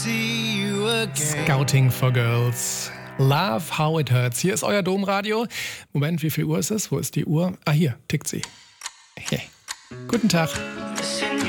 Scouting for Girls. Love How It Hurts. Hier ist euer Domradio. Moment, wie viel Uhr ist es? Wo ist die Uhr? Ah, hier tickt sie. Hey. Guten Tag.